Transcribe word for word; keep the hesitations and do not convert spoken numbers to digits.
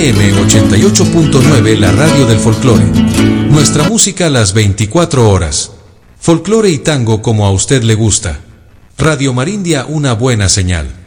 M ochenta y ocho punto nueve, la radio del folclore. Nuestra música las veinticuatro horas. Folclore y tango como a usted le gusta. Radio Marindia, una buena señal.